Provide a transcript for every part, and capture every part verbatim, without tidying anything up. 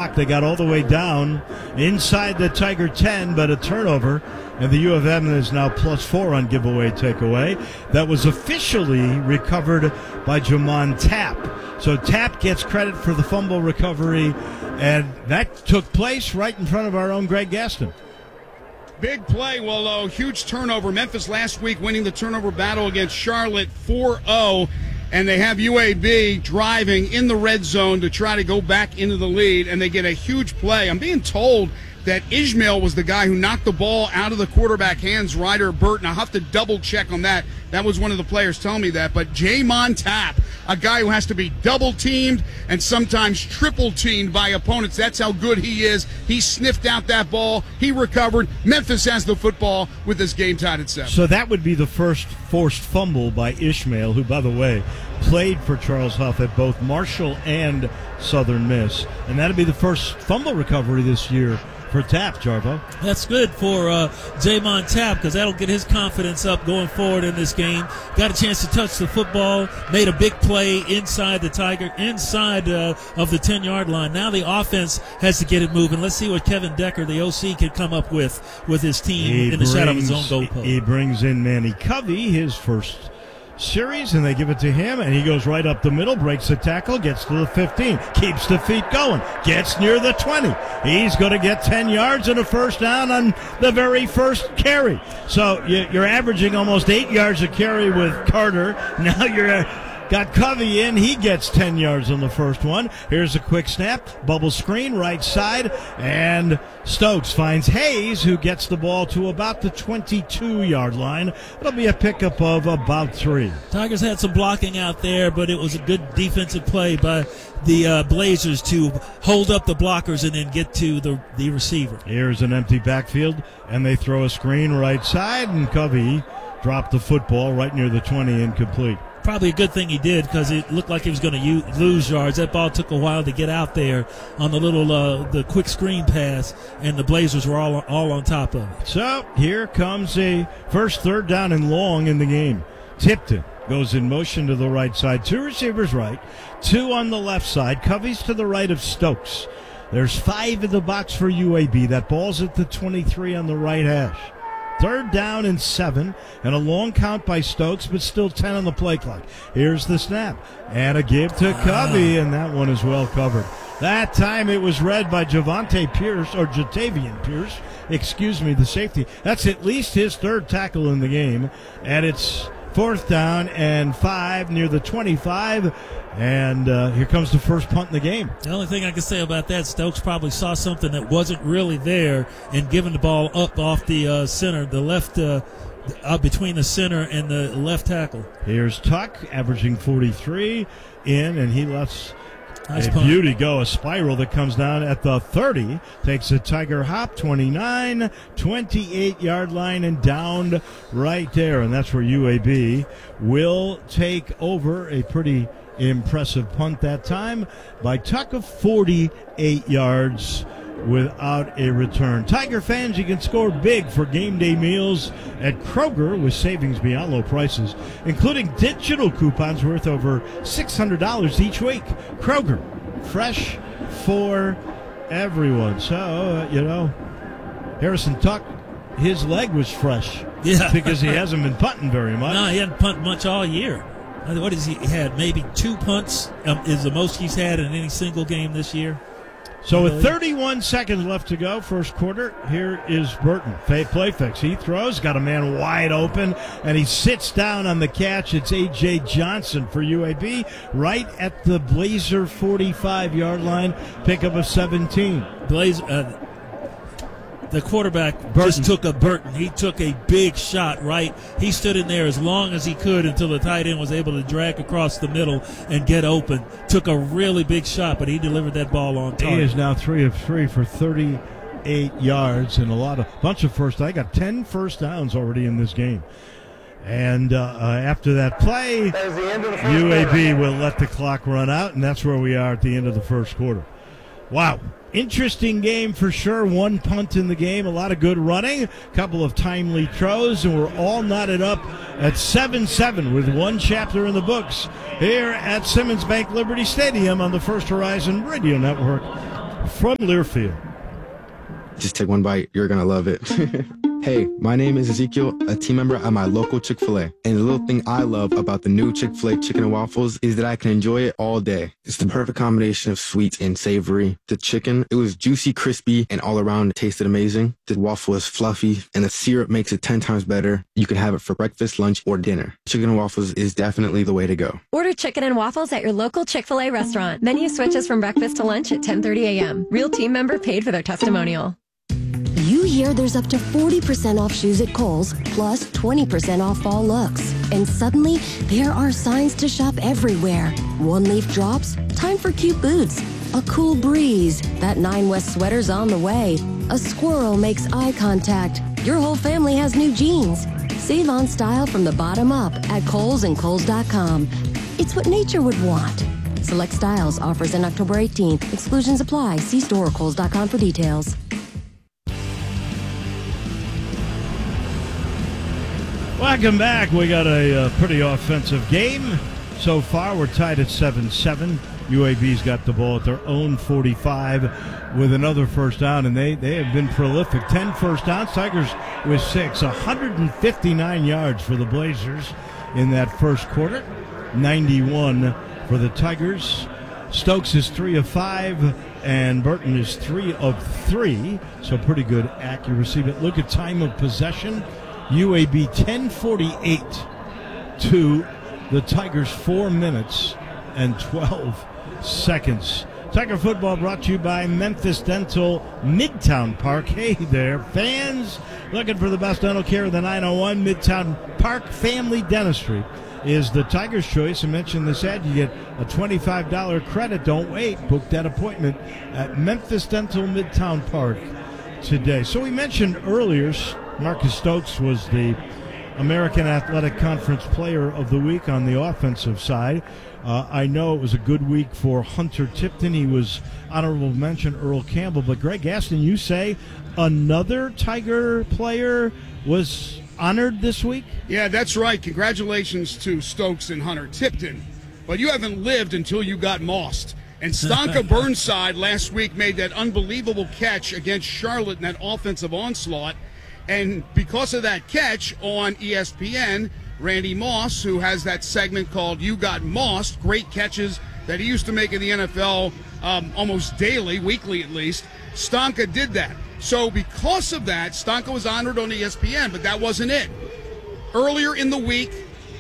clock. They got all the way down inside the Tiger ten, but a turnover. And the U of M is now plus four on giveaway takeaway. That was officially recovered by Jamon Tapp. So Tapp gets credit for the fumble recovery, and that took place right in front of our own Greg Gaston. Big play, Wolo. Huge turnover. Memphis last week winning the turnover battle against Charlotte four oh. And they have U A B driving in the red zone to try to go back into the lead, and they get a huge play. I'm being told that Ishmael was the guy who knocked the ball out of the quarterback hands, Ryder Burton. I'll have to double check on that. That was one of the players telling me that. But Jamon Tapp, a guy who has to be double-teamed and sometimes triple-teamed by opponents. That's how good he is. He sniffed out that ball. He recovered. Memphis has the football with this game tied at seven. So that would be the first forced fumble by Ishmael, who, by the way, played for Charles Huff at both Marshall and Southern Miss. And that would be the first fumble recovery this year for Tapp, Jarvo. That's good for uh, Jamon Tapp, because that'll get his confidence up going forward in this game. Got a chance to touch the football, made a big play inside the Tiger, inside uh, of the ten-yard line. Now the offense has to get it moving. Let's see what Kevin Decker, the O C, can come up with with his team He in the brings, shadow of his own goalpost. He brings in Manny Covey, his first series, and they give it to him, and he goes right up the middle, breaks the tackle, gets to the fifteen, keeps the feet going, gets near the twenty. He's going to get ten yards and a first down on the very first carry. So you're averaging almost eight yards a carry with Carter. Now you're got Covey in. He gets ten yards on the first one. Here's a quick snap. Bubble screen, right side. And Stokes finds Hayes, who gets the ball to about the twenty-two-yard line. It'll be a pickup of about three. Tigers had some blocking out there, but it was a good defensive play by the uh, Blazers to hold up the blockers and then get to the, the receiver. Here's an empty backfield, and they throw a screen right side, and Covey dropped the football right near the twenty, incomplete. Probably a good thing he did, because it looked like he was going to lose yards. That ball took a while to get out there on the little uh, the quick screen pass, and the Blazers were all all on top of it. So here comes a first third down and long in the game. Tipton goes in motion to the right side. Two receivers right, two on the left side. Covey's to the right of Stokes. There's five in the box for U A B. That ball's at the twenty-three on the right hash. Third down and seven, and a long count by Stokes, but still ten on the play clock. Here's the snap, and a give to Covey, and that one is well covered. That time it was read by Javante Pierce, or Jatavian Pierce, excuse me, the safety. That's at least his third tackle in the game, and it's fourth down and five near the twenty-five, and uh, here comes the first punt in the game. The only thing I can say about that, Stokes probably saw something that wasn't really there and giving the ball up off the uh, center, the left, uh, uh, between the center and the left tackle. Here's Tuck, averaging forty-three in, and he lets nice a punt. beauty go, a spiral that comes down at the thirty, takes a Tiger hop, twenty-nine, twenty-eight-yard line, and down right there. And that's where U A B will take over. A pretty impressive punt that time by Tuck of forty-eight yards without a return. Tiger fans, you can score big for game day meals at Kroger with savings beyond low prices, including digital coupons worth over six hundred dollars each week. Kroger, fresh for everyone. So, uh, you know, Harrison Tuck, his leg was fresh. Yeah. Because he hasn't been punting very much. No, he hadn't punted much all year. What has he had? Maybe two punts um, is the most he's had in any single game this year. So with thirty-one seconds left to go, first quarter, here is Burton. Play fix. He throws, got a man wide open, and he sits down on the catch. It's A J. Johnson for U A B, right at the Blazer forty-five-yard line, pickup of seventeen. Blazer, uh, the quarterback Burton. just took a Burton. He took a big shot, right? He stood in there as long as he could until the tight end was able to drag across the middle and get open. Took a really big shot, but he delivered that ball on target. He is now three of three for thirty-eight yards and a lot of bunch of first. I got ten first downs already in this game. And uh, uh, after that play, that U A B will let the clock run out, and that's where we are at the end of the first quarter. Wow. Interesting game for sure. One punt in the game, a lot of good running, a couple of timely throws, and we're all knotted up at seven seven with one chapter in the books here at Simmons Bank Liberty Stadium on the First Horizon Radio Network. from Learfield. Just take one bite. You're going to love it. Hey, my name is Ezekiel, a team member at my local Chick-fil-A. And the little thing I love about the new Chick-fil-A chicken and waffles is that I can enjoy it all day. It's the perfect combination of sweet and savory. The chicken, it was juicy, crispy, and all around it tasted amazing. The waffle is fluffy, and the syrup makes it ten times better. You can have it for breakfast, lunch, or dinner. Chicken and waffles is definitely the way to go. Order chicken and waffles at your local Chick-fil-A restaurant. Menu switches from breakfast to lunch at ten thirty a.m. Real team member paid for their testimonial. You hear there's up to forty percent off shoes at Kohl's, plus twenty percent off fall looks. And suddenly, there are signs to shop everywhere. One leaf drops, time for cute boots. A cool breeze, that Nine West sweater's on the way. A squirrel makes eye contact. Your whole family has new jeans. Save on style from the bottom up at Kohl's and Kohl's dot com. It's what nature would want. Select styles, offers in October eighteenth. Exclusions apply. See store or Kohl's dot com for details. Welcome back. We got a uh, pretty offensive game so far. We're tied at seven seven. U A B's got the ball at their own forty-five with another first down, and they, they have been prolific. ten first downs. Tigers with six. one hundred fifty-nine yards for the Blazers in that first quarter. ninety-one for the Tigers. Stokes is three of five, and Burton is three of three, so pretty good accuracy. But look at time of possession. U A B ten forty-eight to the Tigers, four minutes and twelve seconds. Tiger football brought to you by Memphis Dental, Midtown Park. Hey there, fans looking for the best dental care of the nine oh one. Midtown Park Family Dentistry is the Tiger's choice. I mentioned this ad, you get a twenty-five dollars credit. Don't wait. Book that appointment at Memphis Dental, Midtown Park today. So we mentioned earlier, Marcus Stokes was the American Athletic Conference Player of the Week on the offensive side. Uh, I know it was a good week for Hunter Tipton. He was honorable mention Earl Campbell. But Greg Gaston, you say another Tiger player was honored this week? Yeah, that's right. Congratulations to Stokes and Hunter Tipton. But you haven't lived until you got mossed. And Stonka Burnside last week made that unbelievable catch against Charlotte in that offensive onslaught. And because of that catch on E S P N, Randy Moss, who has that segment called You Got Mossed, great catches that he used to make in the N F L um, almost daily, weekly at least, Stonka did that. So because of that, Stonka was honored on E S P N, but that wasn't it. Earlier in the week,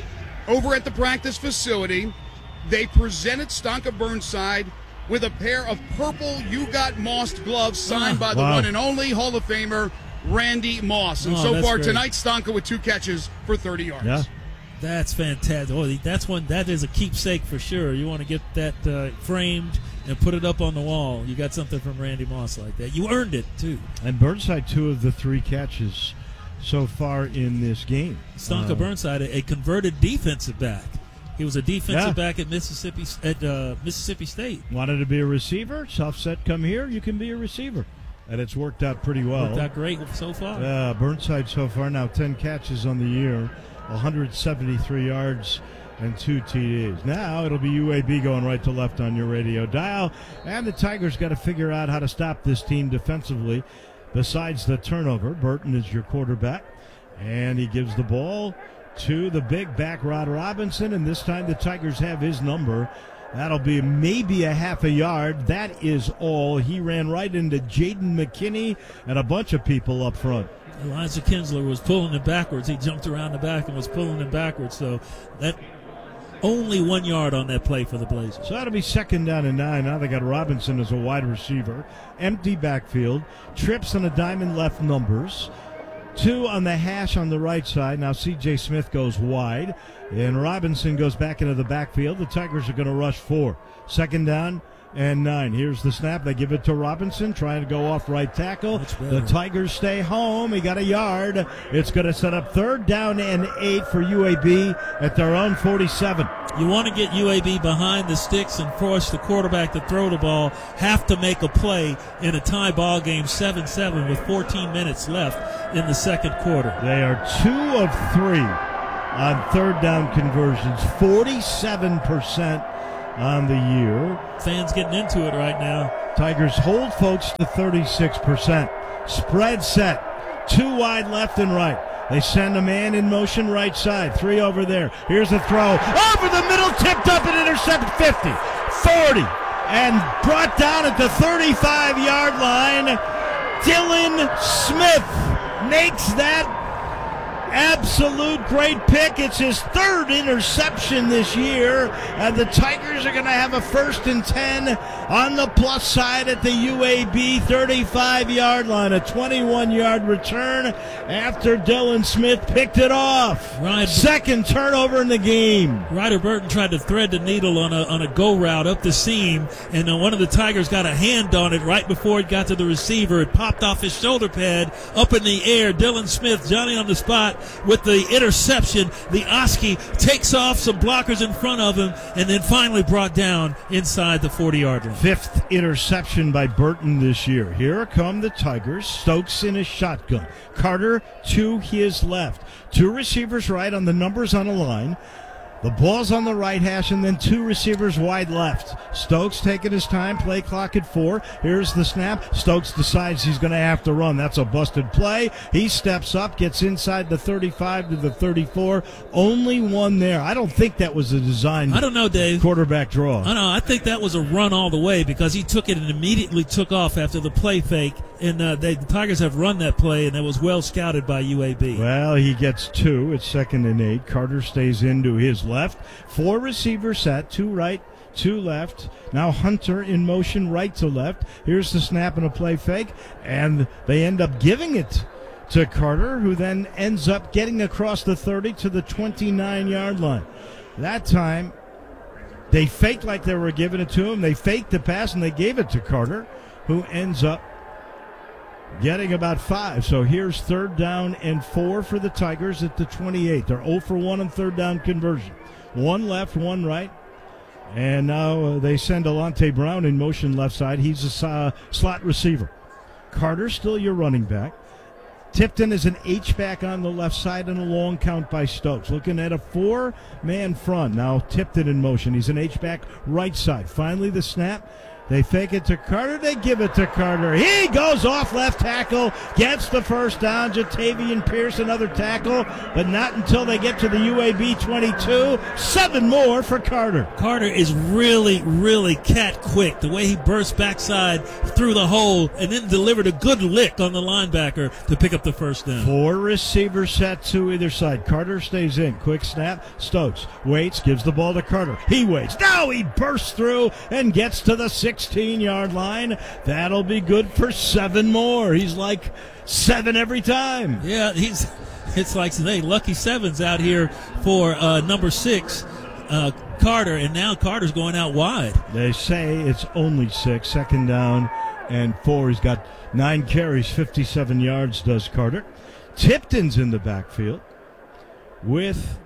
over at the practice facility, they presented Stonka Burnside with a pair of purple You Got Mossed gloves signed by the wow. one and only Hall of Famer Randy Moss. And oh, so far great. tonight, Stonka with two catches for thirty yards. Yeah. That's fantastic. Oh, that's one. That is a keepsake for sure. You want to get that uh, framed and put it up on the wall. You got something from Randy Moss like that. You earned it too. And Burnside, two of the three catches so far in this game. Stonka uh, Burnside, a, a converted defensive back. He was a defensive Yeah. back at Mississippi at uh, Mississippi State. Wanted to be a receiver? Soft set, come here. You can be a receiver. And it's worked out pretty well. Worked out great so far. Uh, Burnside so far now ten catches on the year, one hundred seventy-three yards and two T Ds. Now it'll be U A B going right to left on your radio dial. And the Tigers got to figure out how to stop this team defensively. Besides the turnover, Burton is your quarterback. And he gives the ball to the big back, Rod Robinson. And this time the Tigers have his number. That'll be maybe a half a yard. That is all. He ran right into Jaden McKinney and a bunch of people up front. Elijah Kinsler was pulling him backwards. He jumped around the back and was pulling him backwards. So that only one yard on that play for the Blazers. So that'll be second down and nine. Now they got Robinson as a wide receiver. Empty backfield. Trips on the diamond left numbers. Two on the hash on the right side. Now C J Smith goes wide. And Robinson goes back into the backfield. The Tigers are going to rush four. Second down and nine. Here's the snap. They give it to Robinson, trying to go off right tackle. The Tigers stay home. He got a yard. It's going to set up third down and eight for U A B at their own forty-seven. You want to get U A B behind the sticks and force the quarterback to throw the ball, have to make a play in a tie ball game, seven seven with fourteen minutes left in the second quarter. They are two of three on third down conversions, forty-seven percent on the year. Fans getting into it right now. Tigers hold folks to thirty-six percent. Spread set. Two wide left and right. They send a man in motion right side. Three over there. Here's a throw. Over the middle, tipped up and intercepted fifty, forty, and brought down at the thirty-five-yard line. Dylan Smith makes that absolute great pick. It's his third interception this year, and the Tigers are going to have a first and ten on the plus side at the U A B thirty-five-yard line. A twenty-one-yard return after Dylan Smith picked it off. Right. Second turnover in the game. Ryder Burton tried to thread the needle on a on a go route up the seam, and uh, one of the Tigers got a hand on it right before it got to the receiver. It popped off his shoulder pad up in the air. Dylan Smith, Johnny on the spot with the interception. The Oski takes off some blockers in front of him and then finally brought down inside the forty-yard line. Fifth interception by Burton this year. Here come the Tigers. Stokes in a shotgun. Carter to his left. Two receivers right on the numbers on the line. The ball's on the right hash, and then two receivers wide left. Stokes taking his time, play clock at four. Here's the snap. Stokes decides he's going to have to run. That's a busted play. He steps up, gets inside the thirty-five to the thirty-four. Only one there. I don't think that was a designed I don't know, Dave. quarterback draw. I know. I think that was a run all the way because he took it and immediately took off after the play fake. And uh, they, the Tigers have run that play, and it was well scouted by U A B. Well, he gets two. It's second and eight. Carter stays into his left. Four receivers set, two right, two left. Now Hunter in motion right to left. Here's the snap and a play fake, and they end up giving it to Carter, who then ends up getting across the thirty to the twenty-nine-yard line. That time, they faked like they were giving it to him. They faked the pass, and they gave it to Carter, who ends up getting about five. So here's third down and four for the Tigers at the twenty-eight. They're zero for one on third down conversion. One left, one right. And now uh, they send Alante Brown in motion left side. He's a uh, slot receiver. Carter still your running back. Tipton is an H-back on the left side and a long count by Stokes. Looking at a four-man front. Now Tipton in motion. He's an H-back right side. Finally the snap. They fake it to Carter. They give it to Carter. He goes off left tackle, gets the first down. Jatavian Pierce, another tackle, but not until they get to the U A B twenty-two. Seven more for Carter. Carter is really, really cat quick. The way he bursts backside through the hole and then delivered a good lick on the linebacker to pick up the first down. Four receivers set to either side. Carter stays in. Quick snap. Stokes waits, gives the ball to Carter. He waits. Now he bursts through and gets to the sixteen-yard line. That'll be good for seven more. He's like seven every time. Yeah, he's. It's like hey, lucky sevens out here for uh, number six, uh, Carter, and now Carter's going out wide. They say it's only six. Second down and four. He's got nine carries, fifty-seven yards, does Carter. Tipton's in the backfield with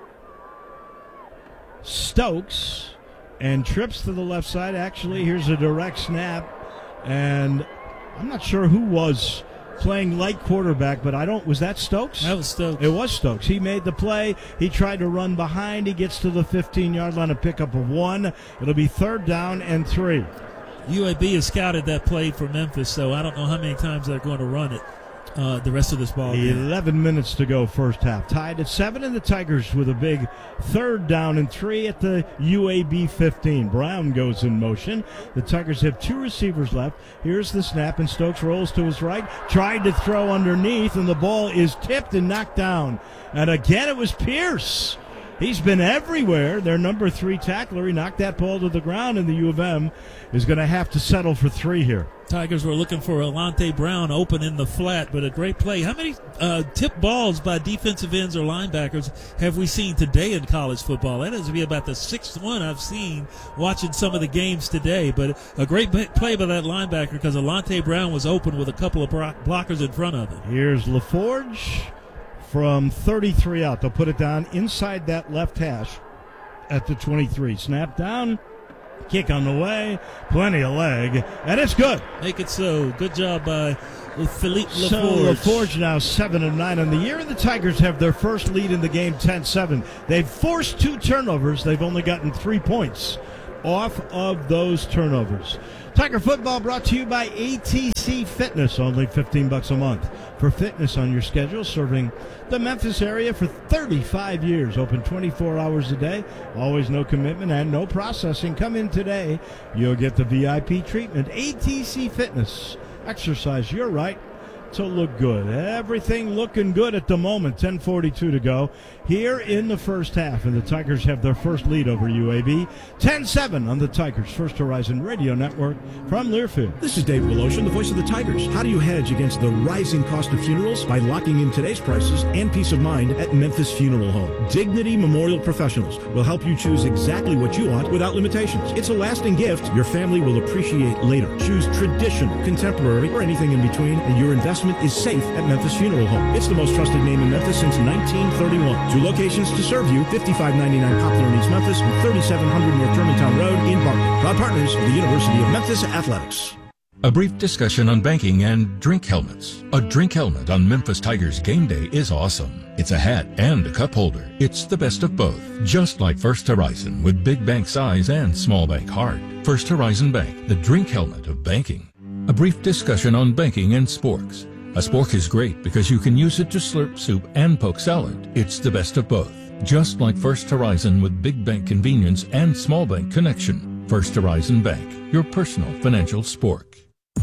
Stokes. And trips to the left side. Actually, here's a direct snap. And I'm not sure who was playing light quarterback, but I don't, was that Stokes? That was Stokes. It was Stokes. He made the play. He tried to run behind. He gets to the fifteen-yard line, a pickup of one. It'll be third down and three. U A B has scouted that play for Memphis, so I don't know how many times they're going to run it uh, the rest of this ball game. eleven minutes to go first half. Tied at seven, and the Tigers with a big third down and three at the U A B fifteen. Brown goes in motion. The Tigers have two receivers left. Here's the snap, and Stokes rolls to his right. Tried to throw underneath, and the ball is tipped and knocked down. And again, it was Pierce. He's been everywhere. Their number three tackler. He knocked that ball to the ground, and the U of M is going to have to settle for three here. Tigers were looking for Alante Brown open in the flat, but a great play. How many uh, tip balls by defensive ends or linebackers have we seen today in college football? That has to be about the sixth one I've seen watching some of the games today. But a great play by that linebacker because Alante Brown was open with a couple of blockers in front of him. Here's LaForge from thirty-three out. They'll put it down inside that left hash at the twenty-three. Snap down. Kick on the way, plenty of leg, and it's good. Make it so. Good job by Philippe LaForge. So LaForge now seven and nine on the year, and the Tigers have their first lead in the game, ten seven. They've forced two turnovers. They've only gotten three points off of those turnovers. Tiger football brought to you by A T C Fitness, only fifteen bucks a month. For fitness on your schedule, serving the Memphis area for thirty-five years. Open twenty-four hours a day, always no commitment and no processing. Come in today, you'll get the V I P treatment. A T C Fitness, exercise your right to look good. Everything looking good at the moment. ten forty-two to go here in the first half, and the Tigers have their first lead over U A B. ten seven on the Tigers First Horizon Radio Network from Learfield. This is Dave Miloshin, the voice of the Tigers. How do you hedge against the rising cost of funerals? By locking in today's prices and peace of mind at Memphis Funeral Home. Dignity Memorial Professionals will help you choose exactly what you want without limitations. It's a lasting gift your family will appreciate later. Choose traditional, contemporary, or anything in between, and your investment is safe at Memphis Funeral Home. It's the most trusted name in Memphis since nineteen thirty-one. Two locations to serve you, fifty-five ninety-nine Poplar in East Memphis and thirty-seven hundred North Germantown Road in Barton. Proud partners of the University of Memphis Athletics. A brief discussion on banking and drink helmets. A drink helmet on Memphis Tigers game day is awesome. It's a hat and a cup holder. It's the best of both. Just like First Horizon with big bank size and small bank heart. First Horizon Bank, the drink helmet of banking. A brief discussion on banking and sporks. A spork is great because you can use it to slurp soup and poke salad. It's the best of both. Just like First Horizon with big bank convenience and small bank connection. First Horizon Bank, your personal financial spork.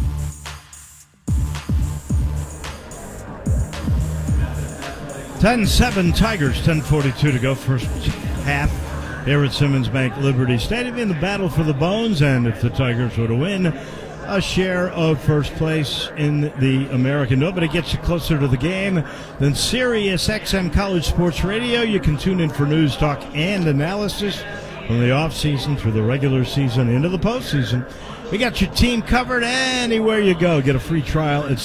ten seven Tigers, ten forty-two to go, first half here at Simmons Bank Liberty Stadium in the battle for the bones, and if the Tigers were to win, a share of first place in the American. Nobody gets you closer to the game than Sirius X M College Sports Radio. You can tune in for news, talk, and analysis from the offseason through the regular season into the postseason. We got your team covered anywhere you go. Get a free trial at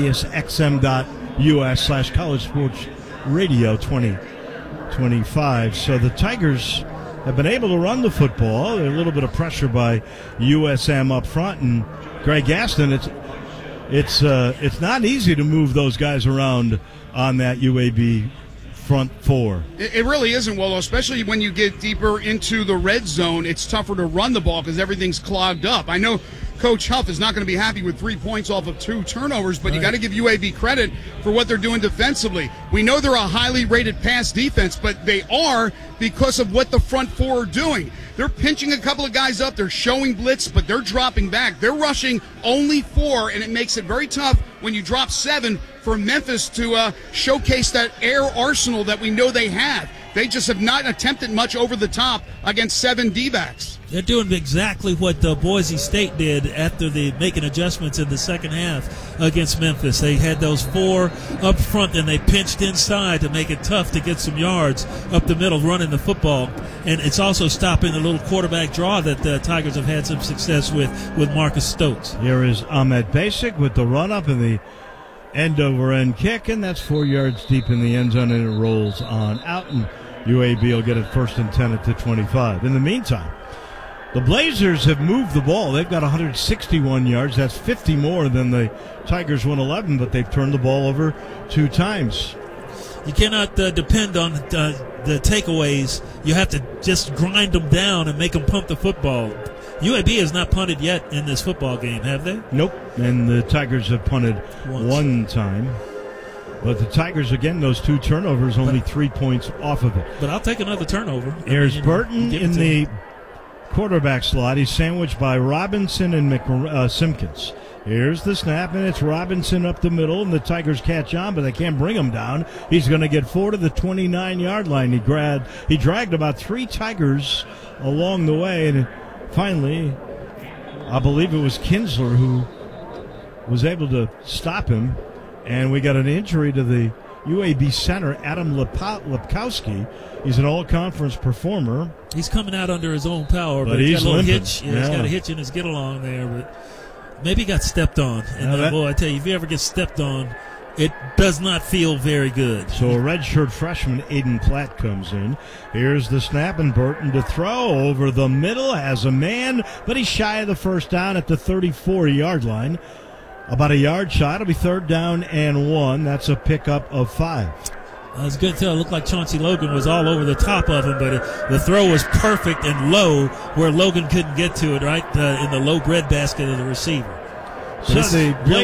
SiriusXM.us slash College Sports Radio twenty twenty-five. So the Tigers have been able to run the football. A little bit of pressure by U S M up front, and Greg Gaston, it's it's uh, it's not easy to move those guys around on that U A B front four. It, it really isn't, Wolo, especially when you get deeper into the red zone. It's tougher to run the ball because everything's clogged up. I know Coach Huff is not going to be happy with three points off of two turnovers, but right. You got to give U A B credit for what they're doing defensively. We know they're a highly rated pass defense, but they are because of what the front four are doing. They're pinching a couple of guys up. They're showing blitz, but they're dropping back. They're rushing only four, and it makes it very tough when you drop seven for Memphis to uh, showcase that air arsenal that we know they have. They just have not attempted much over the top against seven D-backs. They're doing exactly what uh, Boise State did after the making adjustments in the second half against Memphis. They had those four up front, and they pinched inside to make it tough to get some yards up the middle running the football. And it's also stopping the little quarterback draw that the Tigers have had some success with with Marcus Stokes. Here is Ahmed Basic with the run-up and the end-over-end kick, and that's four yards deep in the end zone, and it rolls on out, and U A B will get it first and ten at the twenty-five. In the meantime, the Blazers have moved the ball. They've got one hundred sixty-one yards. That's fifty more than the Tigers one eleven, but they've turned the ball over two times. You cannot uh, depend on uh, the takeaways. You have to just grind them down and make them pump the football. U A B has not punted yet in this football game, have they? Nope. And the Tigers have punted Once. one time. But the Tigers, again, those two turnovers, only but, three points off of it. But I'll take another turnover. Here's I mean, Burton in the quarterback slot. He's sandwiched by Robinson and Mc, uh, Simpkins. Here's the snap, and it's Robinson up the middle, and the Tigers catch on, but they can't bring him down. He's going to get four to the twenty-nine-yard line. He grabbed, he dragged about three Tigers along the way, and finally, I believe it was Kinsler who was able to stop him. And we got an injury to the U A B center, Adam Lepkowski. He's an all-conference performer. He's coming out under his own power, but, but he's he's got a little limping. hitch. Yeah, yeah. He's got a hitch in his get-along there, but maybe he got stepped on. And now uh, that, boy, I tell you, if you ever get stepped on, it does not feel very good. So a redshirt freshman, Aiden Platt, comes in. Here's the snap, and Burton to throw over the middle, has a man, but he's shy of the first down at the thirty-four-yard line. About a yard shy. It'll be third down and one. That's a pickup of five. Uh, it's good to tell. It looked like Chauncey Logan was all over the top of him, but it, the throw was perfect and low where Logan couldn't get to it, right uh, in the low breadbasket of the receiver. So the